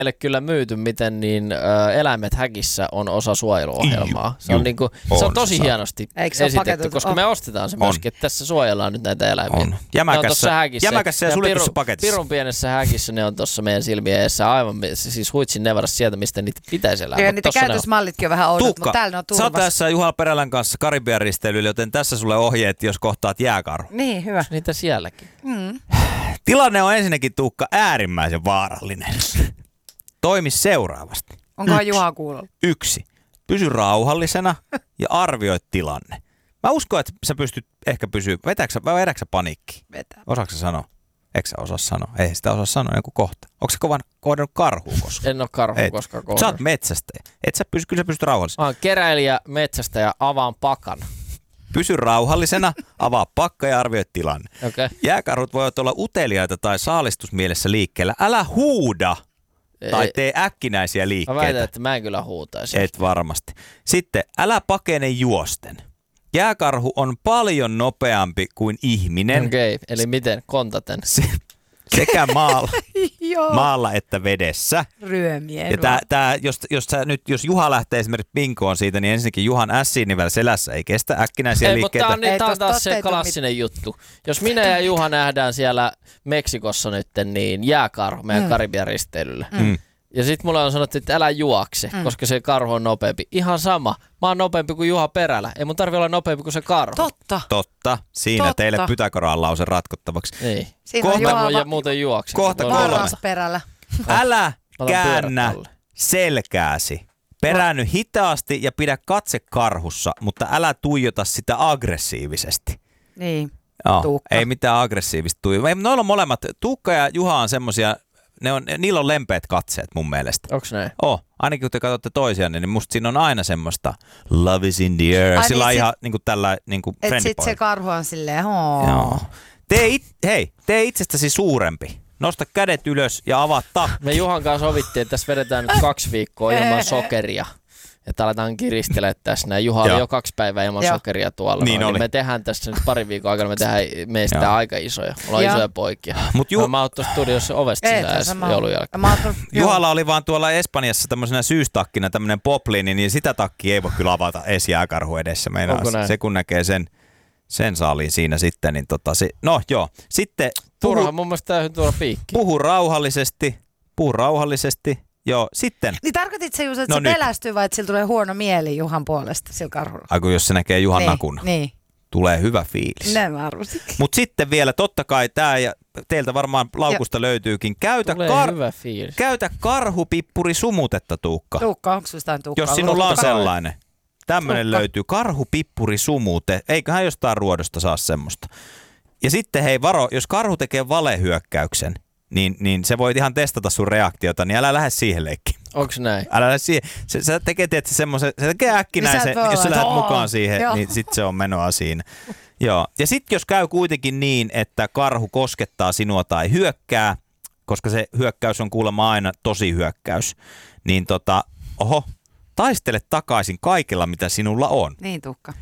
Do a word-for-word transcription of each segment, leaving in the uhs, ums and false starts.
kyllä myyty, miten niin ö, eläimet häkissä on osa suojeluohjelmaa. Se on, niinku, on, se on tosi se hienosti se esitetty, koska on. me ostetaan se myöskin, että tässä suojellaan nyt näitä eläimiä. On. Jämäkässä, jämäkässä ja, ja suljetussa pirun, paketissa. Pirun pienessä häkissä ne on tuossa meidän silmien edessä aivan, siis huitsin nevaras sieltä, mistä niitä pitäisi elää. Kyllä niitä käytösmallitkin on vähän oudot, Tuukka, mutta täällä ne on turvassa. Sä oot tässä Juha Perälän kanssa Karibian risteilyllä, joten tässä sulle ohjeet, jos kohtaat jääkarhu. Niin, hyvä. Niitä sielläkin. Mm. Tilanne on ensinnäkin, Tuukka, äärimmäisen vaarallinen. Toimi seuraavasti. Onkohan Juha kuulolla? Yksi. Pysy rauhallisena ja arvioi tilanne. Mä uskon, että sä pystyt ehkä pysyä. Vetääksä, vai vedäksä paniikki? Vetää. Osaatko sä sanoa? Eikö sä osaa sanoa? Ei sitä osaa sanoa joku kohta. Onko sä kovan kohdannut karhua koskaan? En ole karhua Et. koskaan kohdannut. Sä oot metsästäjä. Et sä pysy, kyllä sä pystyt rauhallisena. Mä oon keräilijä, metsästäjä, avaan pakan. Pysy rauhallisena, avaa pakka ja arvioi tilanne. Okay. Jääkarhut voivat olla uteliaita tai saalistusmielessä liikkeellä. Älä huuda tai tee äkkinäisiä liikkeitä. Mä väitän, että mä en kyllä huutaisi. Et varmasti. Sitten älä pakene juosten. Jääkarhu on paljon nopeampi kuin ihminen. Okei, okay. Eli miten? Kontaten? Se, sekä maalla, maalla että vedessä. Ryömien. Ja tää, tää, jos, jos, sä, nyt, jos Juha lähtee esimerkiksi pinkoon siitä, niin ensinnäkin Juhan S-nivel selässä ei kestä äkkinäisiä ei, liikkeitä. Mutta tää on, tää on taas se klassinen mit... juttu. Jos minä ja Juha nähdään siellä Meksikossa nyt, niin jääkarhu meidän mm. Karibian risteilyllä. Mm. Ja sit mulle on sanottu, että älä juokse, mm. koska se karhu on nopeampi. Ihan sama. Mä oon nopeampi kuin Juha Perälä. Ei mun tarvi olla nopeampi kuin se karhu. Totta. Totta. Siinä Totta. Teille Pythagoran lause ratkottavaksi. Niin. Siinä kohta Juha ja muuten juokse. Kohta kolme. Perällä. Älä käännä selkääsi. Peräänny hitaasti ja pidä katse karhussa, mutta älä tuijota sitä aggressiivisesti. Niin. Joo, ei mitään aggressiivista tuijota. Noilla on molemmat. Tuukka ja Juha on semmosia... Ne on, niillä on lempeät katseet mun mielestä. Onks näin? Oh, ainakin kun te katsotte toisianne, niin musta siinä on aina semmoista love is in the air. Ai sillä niin ihan niin kuin tällä niin kuin et sit se karhu on silleen, hoo. Joo. Tee it, hei, tee itsestäsi suurempi. Nosta kädet ylös ja avaa takki. Me Juhan kanssa sovittiin, että tässä vedetään nyt kaksi viikkoa ilman sokeria. Että aletaan kiristelemään tässä näin. Juha oli jo kaksi päivää ilman Joo. sokeria tuolla. Niin oli. Me tehdään tässä nyt parin viikon aikana, me tehdään meistä Joo. aika isoja. Mulla on Joo. isoja poikia. Mut Ju... Mä oon tuossa studiossa ovesta sisään joulun jälkeen. Oon... Juhalla oli vaan tuolla Espanjassa tämmöisenä syystakkina tämmönen popliini, niin sitä takkia ei voi kyllä avata edes jääkarhu edessä. Meinaa se kun näkee sen, sen saaliin siinä sitten, niin tota se... No joo, sitten... Puhu... Turha mun mielestä täytyy tuoda piikki. Puhu rauhallisesti, puhu rauhallisesti. Joo, sitten. Niin tarkoitit se just, että no se nyt. pelästyy vai että sillä tulee huono mieli Juhan puolesta sillä karhulla? Aiku jos se näkee Juhan niin, nakun, niin. tulee hyvä fiilis. Näin mä arvasin. Mut sitten vielä totta kai tää ja teiltä varmaan laukusta ja. löytyykin. Käytä, kar- hyvä fiilis. Käytä karhupippuri sumutetta, Tuukka. Tuukka, onko susta Tuukka? Jos sinulla on sellainen. Tämmönen Tuukka. Löytyy. Karhupippuri sumute. Eiköhän jostain ruodosta saa semmoista. Ja sitten hei varo, jos karhu tekee valehyökkäyksen, Niin, niin se voit ihan testata sun reaktiota, niin älä lähde siihen leikkiin. Onks näin? Älä lähde siihen. Se, se tekee tietysti semmoisen, se tekee äkkinäisen, niin jos sä lähdet mukaan siihen, Joo. niin sit se on menoa siinä. Joo. Ja sit jos käy kuitenkin niin, että karhu koskettaa sinua tai hyökkää, koska se hyökkäys on kuulemma aina tosi hyökkäys, niin tota, oho, taistele takaisin kaikella, mitä sinulla on. Niin, Tuukka.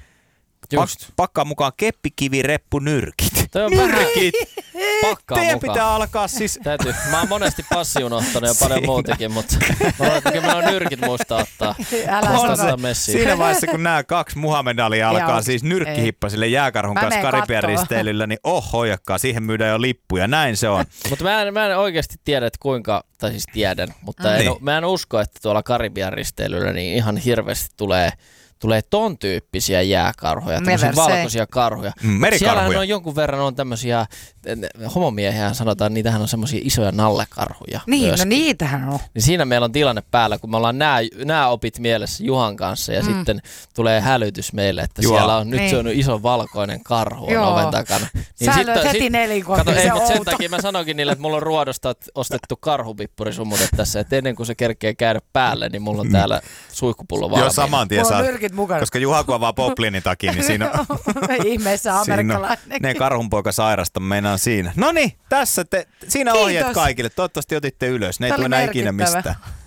Pak- pakkaa mukaan keppi, kivi, reppu, nyrkit. Toi on nyrkit! Pakkaa Teidän mukaan. pitää alkaa siis... Täytyy. Mä oon monesti passi unohtanut ja paljon muutenkin, mutta mä olen, että meillä on nyrkit muista ottaa. Älä sano. Siinä vaiheessa, kun nämä kaksi muhamedalia alkaa Joo. siis nyrkkihippasille jääkarhun mä kanssa Karibian risteilyllä, niin oh hoijakkaa, siihen myydään jo lippuja. Näin se on. Mutta mä en, mä en oikeasti tiedä, että kuinka, tai siis tiedän, mutta en, niin. mä en usko, että tuolla Karibian risteilyllä niin ihan hirveästi tulee... Tulee ton tyyppisiä jääkarhuja, tämmöisiä valkoisia karhuja. Mm, siellähän on jonkun verran on tämmöisiä, homomiehiä sanotaan, niitähän on semmoisia isoja nallekarhuja. Niin, myöskin. no niitähän on. Niin siinä meillä on tilanne päällä, kun me ollaan nämä, nämä opit mielessä Juhan kanssa ja mm. sitten tulee hälytys meille, että Juha. Siellä on nyt niin. syönyt iso valkoinen karhu on oven takana. Niin Sä löyt heti nelinkohtia, se outo. Sen takia mä sanoinkin niille, että mulla on ruodosta ostettu karhupippurisummute tässä, että ennen kuin se kerkee käydä päälle, niin mulla on täällä suihkupullo valmiina. Joo, saman tien saa. Mukana. Koska Juha kun avaa popliinin takia, niin siinä on... Ihmeessä amerikkalainen. Ne karhunpoika sairasta meinaan siinä. Noniin, tässä te, siinä ohjeet kaikille. Toivottavasti otitte ylös. Ne ei tule enää ikinä mistään.